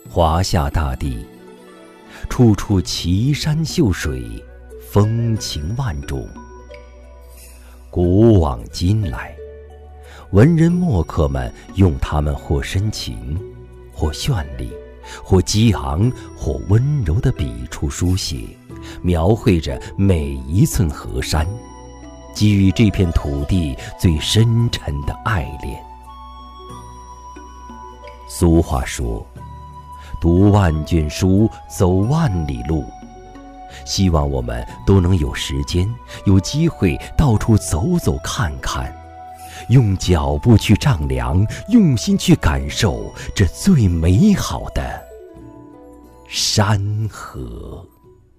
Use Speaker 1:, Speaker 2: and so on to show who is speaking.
Speaker 1: 华夏大地，处处奇山秀水，风情万种。古往今来，文人墨客们用它们或深情，或绚丽，或激昂，或温柔的笔触书写，描绘着每一寸河山，给予这片土地最深沉的爱恋。俗话说，读万卷书，走万里路。希望我们都能有时间，有机会到处走走看看，用脚步去丈量，用心去感受这最美好的山河。